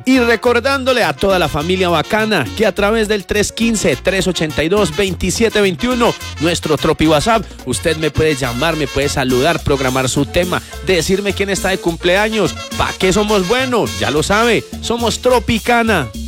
Y recordándole a toda la familia bacana que a través del 315-382-2721, nuestro Tropi WhatsApp, usted me puede llamar, me puede saludar, programar su tema, decirme quién está de cumpleaños. ¿Para qué somos buenos? Ya lo sabe, somos Tropicana.